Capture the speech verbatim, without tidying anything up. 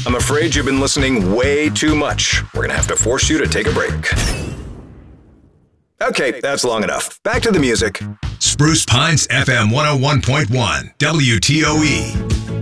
I'm afraid you've been listening way too much. We're going to have to force you to take a break. Okay, that's long enough. Back to the music. Spruce Pines F M one oh one point one, W T O E.